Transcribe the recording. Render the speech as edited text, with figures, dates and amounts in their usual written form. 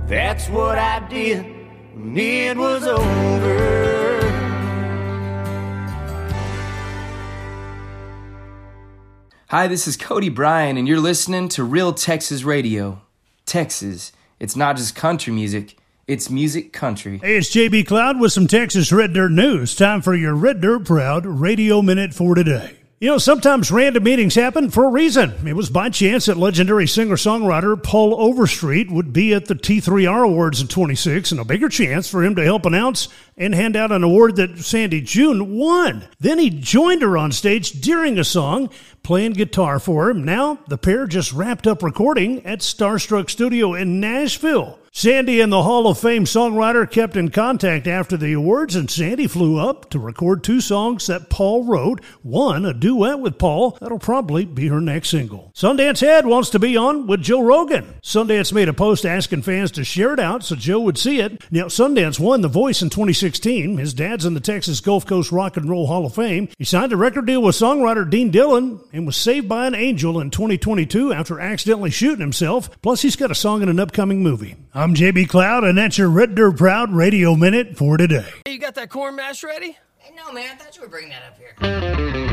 That's what I did when it was over. Hi, this is Cody Bryan, and you're listening to Real Texas Radio. Texas, it's not just country music, it's music country. Hey, it's JB Cloud with some Texas Red Dirt news. Time for your Red Dirt Proud Radio Minute for today. You know, sometimes random meetings happen for a reason. It was by chance that legendary singer-songwriter Paul Overstreet would be at the T3R Awards in 26, and a bigger chance for him to help announce and hand out an award that Sandy June won. Then he joined her on stage during a song, playing guitar for him. Now, the pair just wrapped up recording at Starstruck Studio in Nashville. Sandy and the Hall of Fame songwriter kept in contact after the awards, and Sandy flew up to record 2 songs that Paul wrote. One, a duet with Paul, that'll probably be her next single. Sundance Head wants to be on with Joe Rogan. Sundance made a post asking fans to share it out so Joe would see it. Now, Sundance won The Voice in 2016. His dad's in the Texas Gulf Coast Rock and Roll Hall of Fame. He signed a record deal with songwriter Dean Dillon and was saved by an angel in 2022 after accidentally shooting himself. Plus, he's got a song in an upcoming movie. I'm JB Cloud, and that's your Red Dirt Proud Radio Minute for today. Hey, you got that corn mash ready? Hey, no, man, I thought you were bringing that up here.